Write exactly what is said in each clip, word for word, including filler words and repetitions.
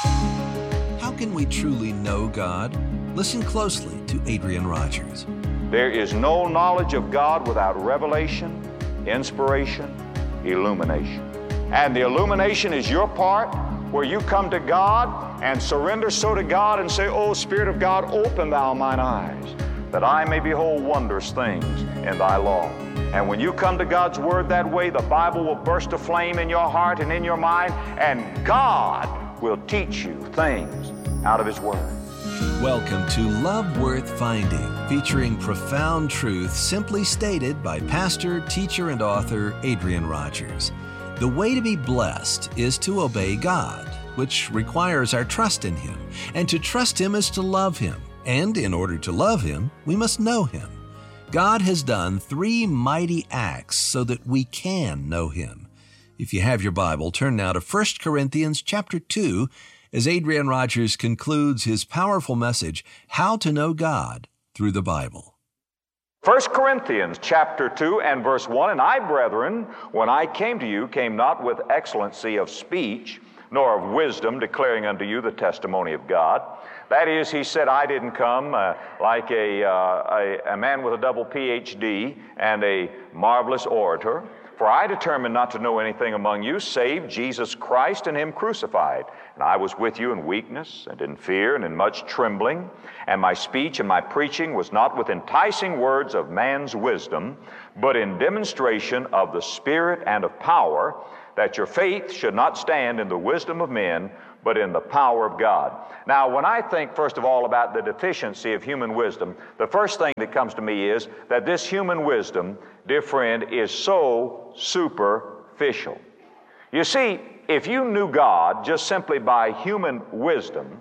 How can we truly know God? Listen closely to Adrian Rogers. There is no knowledge of God without revelation, inspiration, illumination. And the illumination is your part, where you come to God and surrender so to God and say, "O Spirit of God, open thou mine eyes, that I may behold wondrous things in thy law." And when you come to God's Word that way, the Bible will burst aflame in your heart and in your mind, and God will teach you things out of His Word. Welcome to Love Worth Finding, featuring profound truth simply stated by pastor, teacher, and author Adrian Rogers. The way to be blessed is to obey God, which requires our trust in Him. And to trust Him is to love Him. And in order to love Him, we must know Him. God has done three mighty acts so that we can know Him. If you have your Bible, turn now to First Corinthians chapter two, as Adrian Rogers concludes his powerful message, How to Know God Through the Bible. First Corinthians chapter two and verse one, "And I, brethren, when I came to you, came not with excellency of speech, nor of wisdom, declaring unto you the testimony of God." That is, he said, I didn't come uh, like a, uh, a, a man with a double P H D and a marvelous orator. "For I determined not to know anything among you save Jesus Christ and Him crucified. And I was with you in weakness and in fear and in much trembling. And my speech and my preaching was not with enticing words of man's wisdom, but in demonstration of the Spirit and of power, that your faith should not stand in the wisdom of men, but in the power of God." Now, when I think, first of all, about the deficiency of human wisdom, the first thing that comes to me is that this human wisdom, dear friend, is so superficial. You see, if you knew God just simply by human wisdom,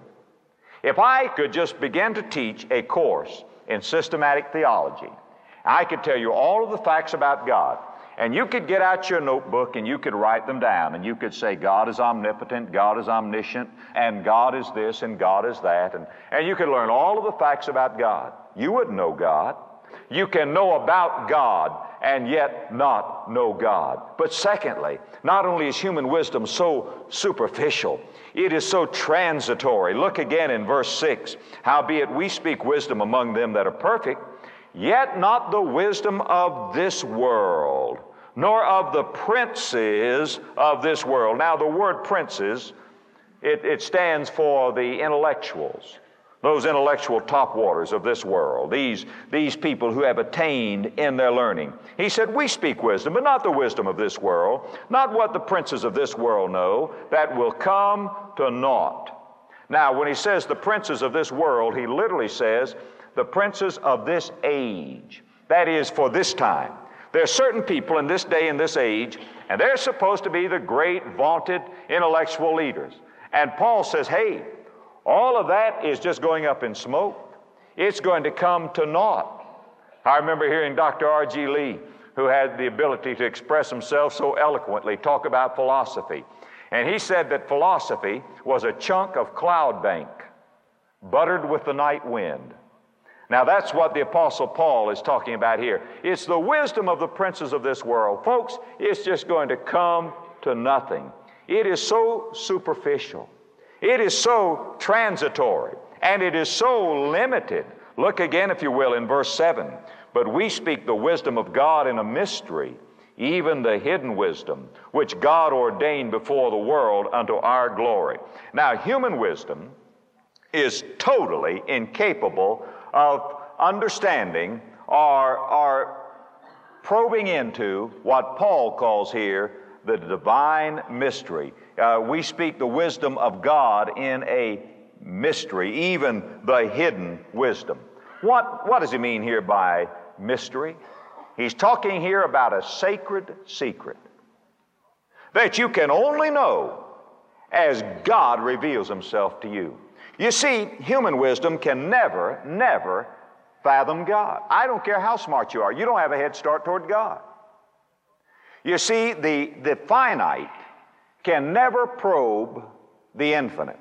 if I could just begin to teach a course in systematic theology, I could tell you all of the facts about God, and you could get out your notebook and you could write them down, and you could say, God is omnipotent, God is omniscient, and God is this, and God is that, and, and you could learn all of the facts about God. You wouldn't know God. You can know about God and yet not know God. But secondly, not only is human wisdom so superficial, it is so transitory. Look again in verse six. "Howbeit we speak wisdom among them that are perfect, yet not the wisdom of this world, nor of the princes of this world." Now, the word princes, it, it stands for the intellectuals, those intellectual topwaters of this world, these, these people who have attained in their learning. He said, we speak wisdom, but not the wisdom of this world, not what the princes of this world know, that will come to naught. Now, when he says the princes of this world, he literally says the princes of this age. That is, for this time. There are certain people in this day and this age, and they're supposed to be the great, vaunted, intellectual leaders. And Paul says, hey, all of that is just going up in smoke. It's going to come to naught. I remember hearing Doctor R G Lee, who had the ability to express himself so eloquently, talk about philosophy. And he said that philosophy was a chunk of cloud bank, buttered with the night wind. Now, that's what the Apostle Paul is talking about here. It's the wisdom of the princes of this world. Folks, it's just going to come to nothing. It is so superficial. It is so transitory. And it is so limited. Look again, if you will, in verse seven. "But we speak the wisdom of God in a mystery, even the hidden wisdom, which God ordained before the world unto our glory." Now, human wisdom is totally incapable of understanding or, or probing into what Paul calls here the divine mystery. Uh, we speak the wisdom of God in a mystery, even the hidden wisdom. What, what does he mean here by mystery? He's talking here about a sacred secret that you can only know as God reveals Himself to you. You see, human wisdom can never, never fathom God. I don't care how smart you are. You don't have a head start toward God. You see, the, the finite can never probe the infinite.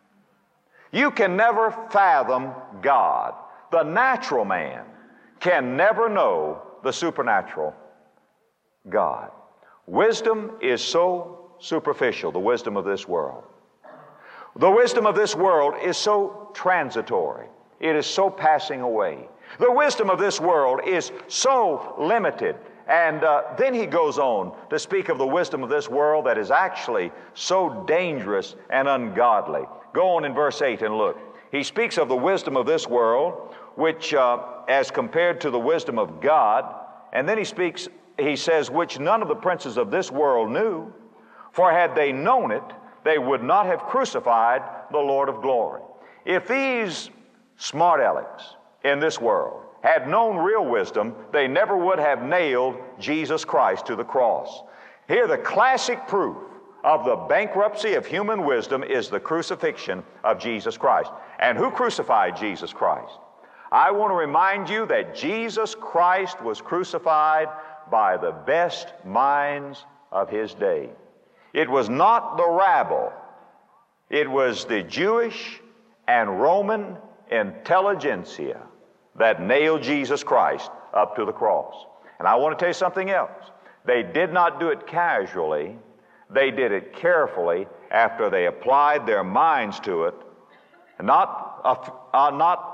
You can never fathom God. The natural man can never know the supernatural God. Wisdom is so superficial, the wisdom of this world. The wisdom of this world is so transitory. It is so passing away. The wisdom of this world is so limited. And uh, then he goes on to speak of the wisdom of this world that is actually so dangerous and ungodly. Go on in verse eight and look. He speaks of the wisdom of this world, which uh, as compared to the wisdom of God, and then he speaks, he says, which none of the princes of this world knew, for had they known it, they would not have crucified the Lord of glory. If these smart alecks in this world had known real wisdom, they never would have nailed Jesus Christ to the cross. Here, the classic proof of the bankruptcy of human wisdom is the crucifixion of Jesus Christ. And who crucified Jesus Christ? I want to remind you that Jesus Christ was crucified by the best minds of his day. It was not the rabble. It was the Jewish and Roman intelligentsia that nailed Jesus Christ up to the cross. And I want to tell you something else. They did not do it casually. They did it carefully after they applied their minds to it. Not a, uh, not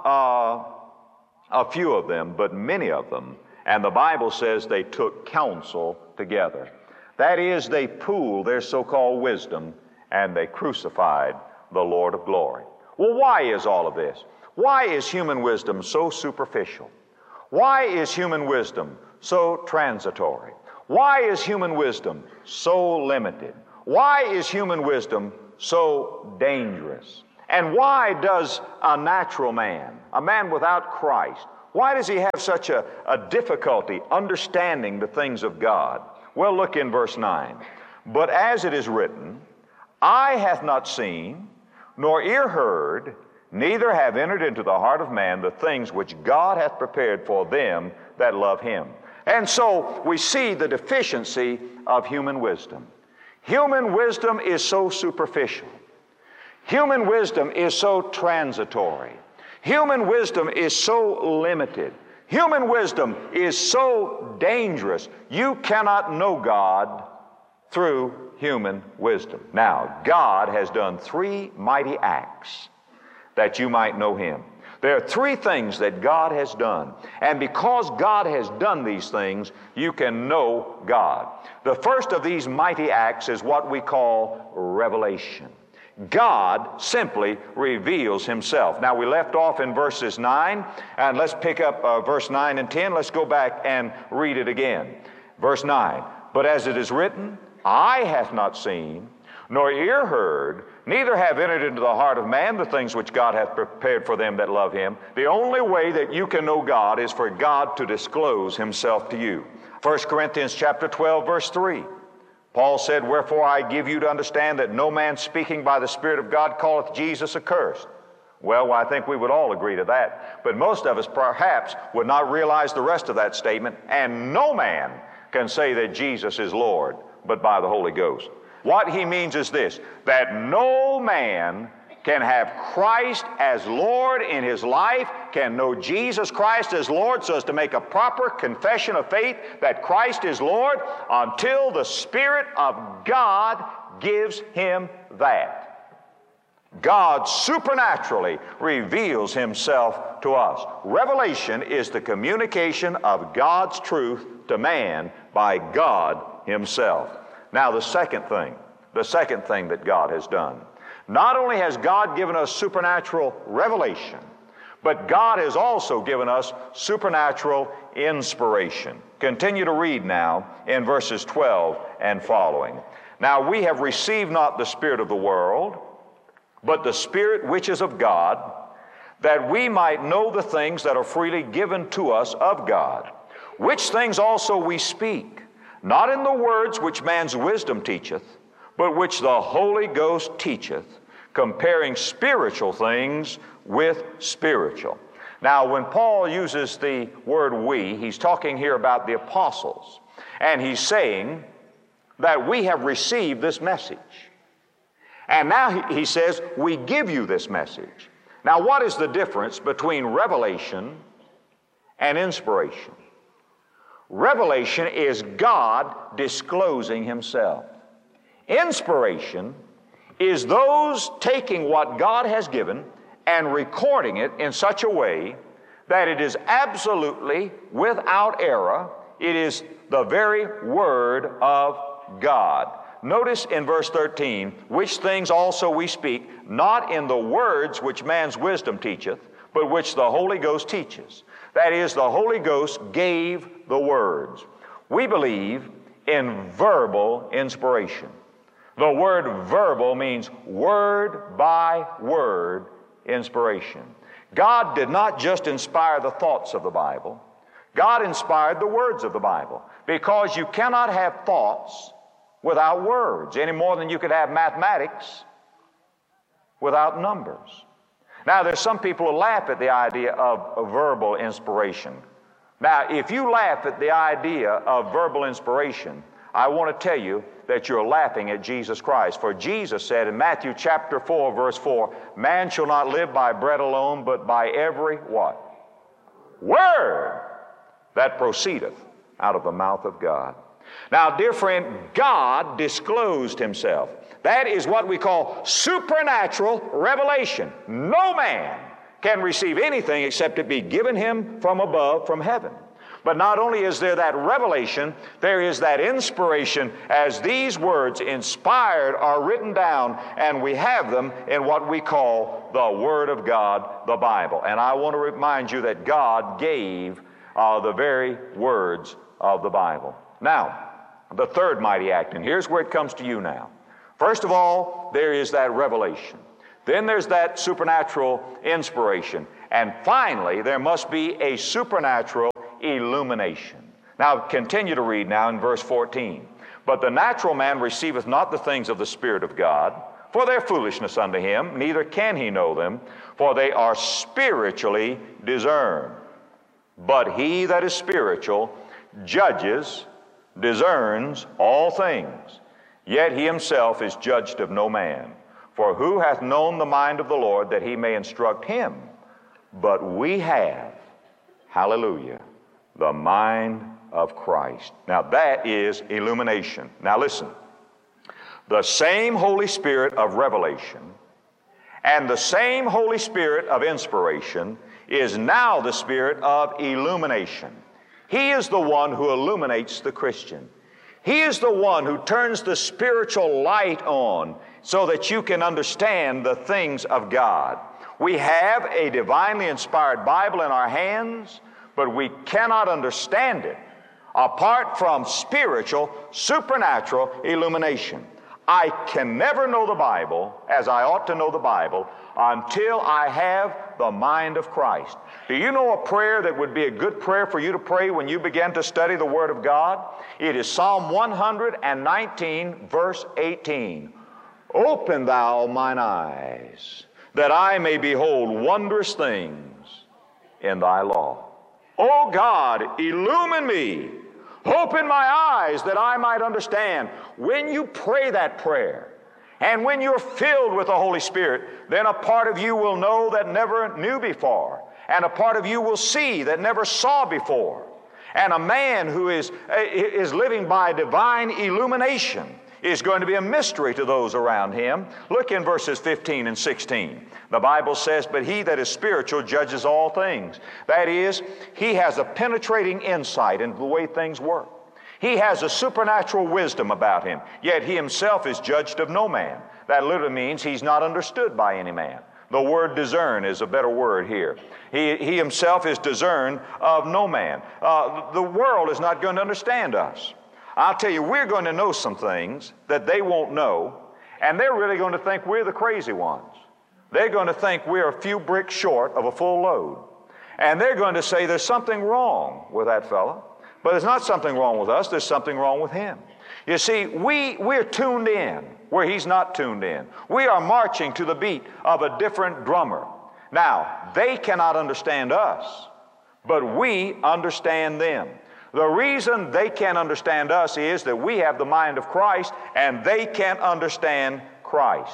uh, a few of them, but many of them. And the Bible says they took counsel together. That is, they pooled their so-called wisdom and they crucified the Lord of glory. Well, why is all of this? Why is human wisdom so superficial? Why is human wisdom so transitory? Why is human wisdom so limited? Why is human wisdom so dangerous? And why does a natural man, a man without Christ, why does he have such a, a difficulty understanding the things of God? Well, look in verse nine. But as it is written, eye hath not seen, nor ear heard, neither have entered into the heart of man the things which God hath prepared for them that love him. And so we see the deficiency of human wisdom. Human wisdom is so superficial. Human wisdom is so transitory. Human wisdom is so limited. Human wisdom is so dangerous. You cannot know God through human wisdom. Now, God has done three mighty acts that you might know him. There are three things that God has done. And because God has done these things, you can know God. The first of these mighty acts is what we call revelation. God simply reveals himself. Now, we left off in verses nine, and let's pick up uh, verse nine and ten. Let's go back and read it again. Verse nine, but as it is written, eye hath not seen, nor ear heard, neither have entered into the heart of man the things which God hath prepared for them that love him. The only way that you can know God is for God to disclose himself to you. First Corinthians chapter twelve, verse three. Paul said, wherefore I give you to understand that no man speaking by the Spirit of God calleth Jesus accursed. Well, I think we would all agree to that. But most of us perhaps would not realize the rest of that statement. And no man can say that Jesus is Lord but by the Holy Ghost. What he means is this, that no man can have Christ as Lord in his life, can know Jesus Christ as Lord so as to make a proper confession of faith that Christ is Lord until the Spirit of God gives him that. God supernaturally reveals himself to us. Revelation is the communication of God's truth to man by God himself. Now, the second thing, the second thing that God has done, not only has God given us supernatural revelation, but God has also given us supernatural inspiration. Continue to read now in verses twelve and following. Now, we have received not the spirit of the world, but the Spirit which is of God, that we might know the things that are freely given to us of God, which things also we speak, not in the words which man's wisdom teacheth, but which the Holy Ghost teacheth, comparing spiritual things with spiritual. Now, when Paul uses the word we, he's talking here about the apostles, and he's saying that we have received this message. And now he says, we give you this message. Now, what is the difference between revelation and inspiration? Revelation is God disclosing himself. Inspiration is those taking what God has given and recording it in such a way that it is absolutely without error. It is the very Word of God. Notice in verse thirteen, which things also we speak, not in the words which man's wisdom teacheth, but which the Holy Ghost teaches. That is, the Holy Ghost gave the words. We believe in verbal inspiration. The word verbal means word by word inspiration. God did not just inspire the thoughts of the Bible. God inspired the words of the Bible, because you cannot have thoughts without words, any more than you could have mathematics without numbers. Now, there's some people who laugh at the idea of, of verbal inspiration. Now, if you laugh at the idea of verbal inspiration, I want to tell you that you're laughing at Jesus Christ. For Jesus said in Matthew chapter four, verse four, man shall not live by bread alone, but by every what? Word that proceedeth out of the mouth of God. Now, dear friend, God disclosed Himself. That is what we call supernatural revelation. No man can receive anything except it be given him from above, from heaven. But not only is there that revelation, there is that inspiration as these words inspired are written down, and we have them in what we call the Word of God, the Bible. And I want to remind you that God gave uh, the very words of the Bible. Now, the third mighty act, and here's where it comes to you now. First of all, there is that revelation. Then there's that supernatural inspiration. And finally, there must be a supernatural illumination. Now, continue to read now in verse fourteen. But the natural man receiveth not the things of the Spirit of God, for their foolishness unto him, neither can he know them, for they are spiritually discerned. But he that is spiritual judges, discerns all things. Yet he himself is judged of no man. For who hath known the mind of the Lord, that he may instruct him? But we have, hallelujah, the mind of Christ. Now that is illumination. Now listen, the same Holy Spirit of revelation and the same Holy Spirit of inspiration is now the Spirit of illumination. He is the one who illuminates the Christian. He is the one who turns the spiritual light on so that you can understand the things of God. We have a divinely inspired Bible in our hands, but we cannot understand it apart from spiritual, supernatural illumination. I can never know the Bible as I ought to know the Bible until I have the mind of Christ. Do you know a prayer that would be a good prayer for you to pray when you begin to study the Word of God? It is Psalm one nineteen, verse eighteen. Open thou mine eyes, that I may behold wondrous things in thy law. O God, illumine me. Open my eyes that I might understand. When you pray that prayer, and when you're filled with the Holy Spirit, then a part of you will know that never knew before, and a part of you will see that never saw before. And a man who is, is living by divine illumination is going to be a mystery to those around him. Look in verses fifteen and sixteen. The Bible says, but he that is spiritual judges all things. That is, he has a penetrating insight into the way things work. He has a supernatural wisdom about him, yet he himself is judged of no man. That literally means he's not understood by any man. The word discern is a better word here. He, he himself is discerned of no man. Uh, the world is not going to understand us. I'll tell you, we're going to know some things that they won't know, and they're really going to think we're the crazy ones. They're going to think we're a few bricks short of a full load. And they're going to say there's something wrong with that fellow. But there's not something wrong with us, there's something wrong with him. You see, we, we're tuned in where he's not tuned in. We are marching to the beat of a different drummer. Now, they cannot understand us, but we understand them. The reason they can't understand us is that we have the mind of Christ and they can't understand Christ.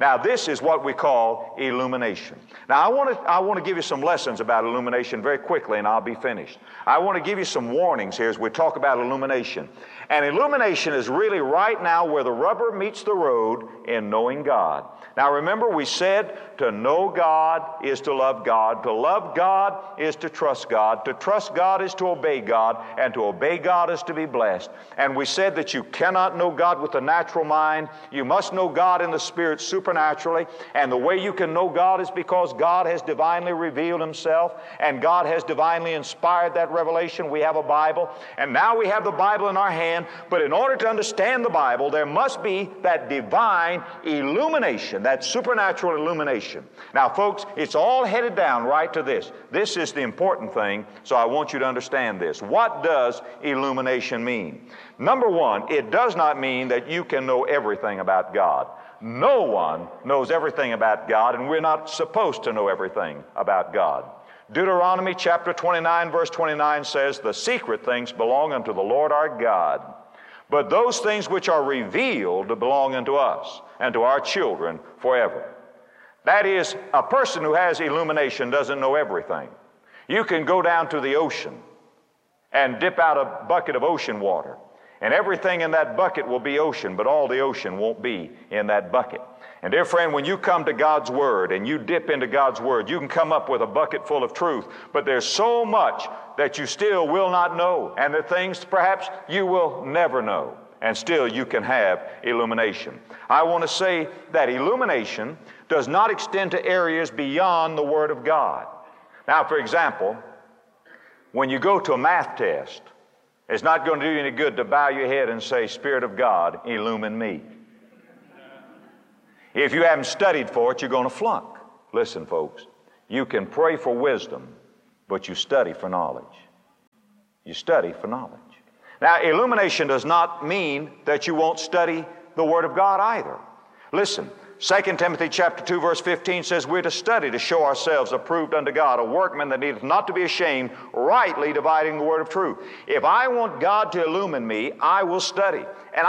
Now, this is what we call illumination. Now, I want to I want to give you some lessons about illumination very quickly, and I'll be finished. I want to give you some warnings here as we talk about illumination. And illumination is really right now where the rubber meets the road in knowing God. Now, remember, we said to know God is to love God. To love God is to trust God. To trust God is to obey God. And to obey God is to be blessed. And we said that you cannot know God with the natural mind. You must know God in the Spirit supernaturally. And the way you can know God is because God has divinely revealed Himself. And God has divinely inspired that revelation. We have a Bible. And now we have the Bible in our hand. But in order to understand the Bible, there must be that divine illumination, that supernatural illumination. Now, folks, it's all headed down right to this. This is the important thing, so I want you to understand this. What does illumination mean? Number one, it does not mean that you can know everything about God. No one knows everything about God, and we're not supposed to know everything about God. Deuteronomy chapter twenty-nine, verse twenty-nine says, "The secret things belong unto the Lord our God, but those things which are revealed belong unto us and to our children forever." That is, a person who has illumination doesn't know everything. You can go down to the ocean and dip out a bucket of ocean water, and everything in that bucket will be ocean, but all the ocean won't be in that bucket. And dear friend, when you come to God's Word and you dip into God's Word, you can come up with a bucket full of truth, but there's so much that you still will not know, and there are things perhaps you will never know, and still you can have illumination. I want to say that illumination does not extend to areas beyond the Word of God. Now, for example, when you go to a math test, it's not going to do you any good to bow your head and say, "Spirit of God, illumine me." If you haven't studied for it, you're going to flunk. Listen, folks, you can pray for wisdom, but you study for knowledge. You study for knowledge. Now, illumination does not mean that you won't study the Word of God either. Listen, Second Timothy chapter two, verse fifteen says, "We're to study to show ourselves approved unto God, a workman that needeth not to be ashamed, rightly dividing the word of truth." If I want God to illumine me, I will study. And